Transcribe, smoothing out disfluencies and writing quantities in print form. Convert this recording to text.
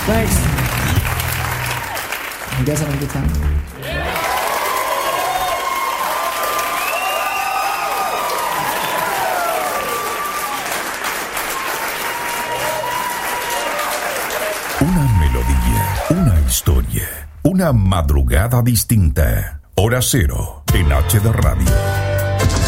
Thanks. You guys having a good time? Una melodía, una historia, una madrugada distinta. Hora Cero en HD Radio.